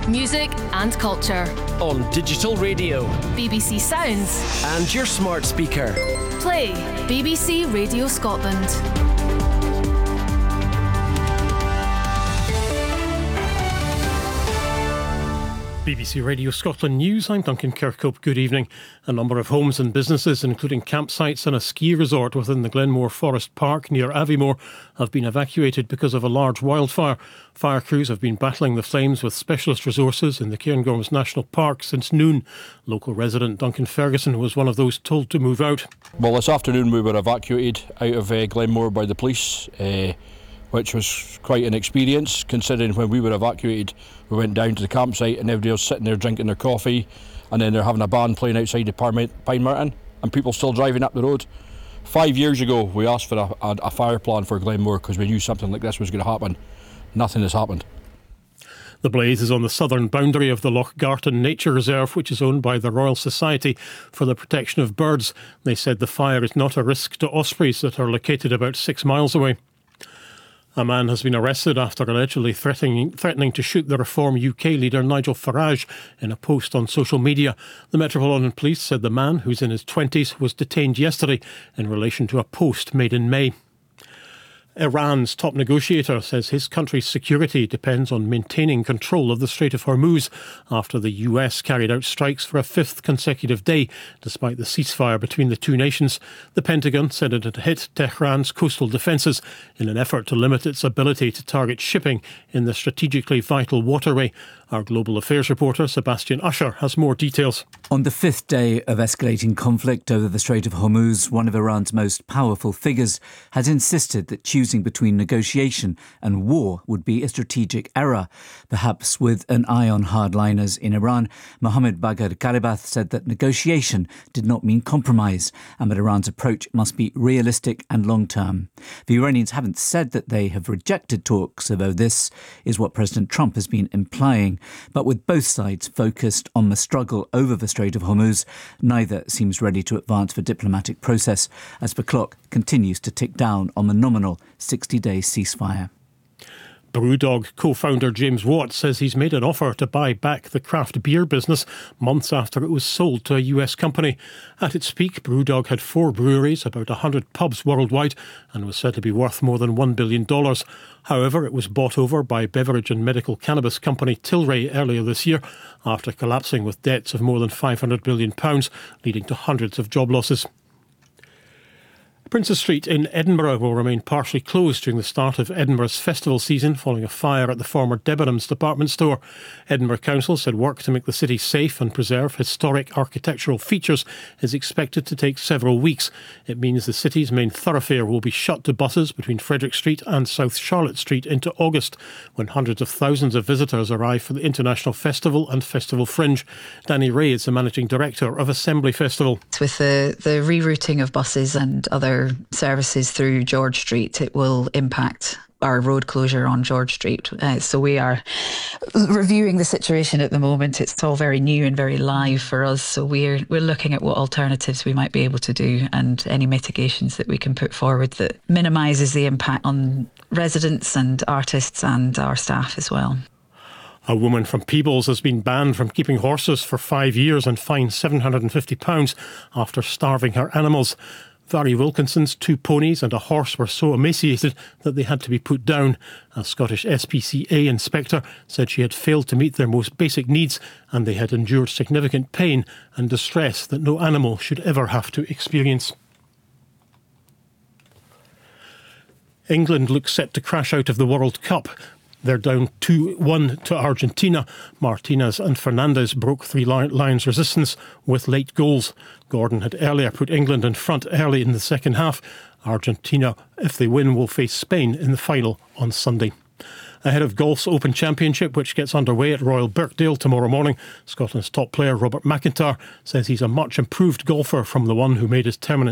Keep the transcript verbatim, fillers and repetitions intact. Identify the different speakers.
Speaker 1: music and culture.
Speaker 2: On digital radio,
Speaker 1: B B C Sounds,
Speaker 2: and your smart speaker.
Speaker 1: Play B B C Radio Scotland.
Speaker 3: B B C Radio Scotland News, I'm Duncan Kirkhope. Good evening. A number of homes and businesses, including campsites and a ski resort within the Glenmore Forest Park near Aviemore, have been evacuated because of a large wildfire. Fire crews have been battling the flames with specialist resources in the Cairngorms National Park since noon. Local resident Duncan Ferguson was one of those told to move out.
Speaker 4: Well, this afternoon we were evacuated out of uh, Glenmore by the police. Uh, which was quite an experience, considering when we were evacuated, we went down to the campsite and everybody was sitting there drinking their coffee, and then they're having a band playing outside the Pine Mountain, and people still driving up the road. Five years ago, we asked for a, a, a fire plan for Glenmore because we knew something like this was going to happen. Nothing has happened.
Speaker 3: The blaze is on the southern boundary of the Lochgarten Nature Reserve, which is owned by the Royal Society for the Protection of Birds. They said the fire is not a risk to ospreys that are located about six miles away. A man has been arrested after allegedly threatening, threatening to shoot the Reform U K leader Nigel Farage in a post on social media. The Metropolitan Police said the man, who's in his twenties, was detained yesterday in relation to a post made in May. Iran's top negotiator says his country's security depends on maintaining control of the Strait of Hormuz after the U S carried out strikes for a fifth consecutive day, despite the ceasefire between the two nations. The Pentagon said it had hit Tehran's coastal defences in an effort to limit its ability to target shipping in the strategically vital waterway. Our global affairs reporter Sebastian Usher has more details.
Speaker 5: On the fifth day of escalating conflict over the Strait of Hormuz, one of Iran's most powerful figures has insisted that choosing between negotiation and war would be a strategic error. Perhaps with an eye on hardliners in Iran, Mohammad Bagher Ghalibaf said that negotiation did not mean compromise and that Iran's approach must be realistic and long-term. The Iranians haven't said that they have rejected talks, although this is what President Trump has been implying. But with both sides focused on the struggle over the Strait of Hormuz, neither seems ready to advance the diplomatic process as the clock continues to tick down on the nominal sixty-day ceasefire.
Speaker 3: Brewdog co-founder James Watt says he's made an offer to buy back the craft beer business months after it was sold to a U S company. At its peak, Brewdog had four breweries, about one hundred pubs worldwide, and was said to be worth more than one billion dollars. However, it was bought over by beverage and medical cannabis company Tilray earlier this year after collapsing with debts of more than five hundred billion pounds, leading to hundreds of job losses. Princes Street in Edinburgh will remain partially closed during the start of Edinburgh's festival season following a fire at the former Debenhams department store. Edinburgh Council said work to make the city safe and preserve historic architectural features is expected to take several weeks. It means the city's main thoroughfare will be shut to buses between Frederick Street and South Charlotte Street into August, when hundreds of thousands of visitors arrive for the International Festival and Festival Fringe. Danny Ray is the managing director of Assembly Festival.
Speaker 6: With the, the rerouting of buses and other services through George Street, it will impact our road closure on George Street. Uh, so we are reviewing the situation at the moment. It's all very new and very live for us. So we're we're looking at what alternatives we might be able to do and any mitigations that we can put forward that minimises the impact on residents and artists and our staff as well.
Speaker 3: A woman from Peebles has been banned from keeping horses for five years and fined seven hundred fifty pounds after starving her animals. Vary Wilkinson's two ponies and a horse were so emaciated that they had to be put down. A Scottish S P C A inspector said she had failed to meet their most basic needs and they had endured significant pain and distress that no animal should ever have to experience. England looks set to crash out of the World Cup. They're down two one to Argentina. Martinez and Fernandes broke Three Lions' resistance with late goals. Gordon had earlier put England in front early in the second half. Argentina, if they win, will face Spain in the final on Sunday. Ahead of golf's Open Championship, which gets underway at Royal Birkdale tomorrow morning, Scotland's top player Robert McIntyre says he's a much improved golfer from the one who made his terminant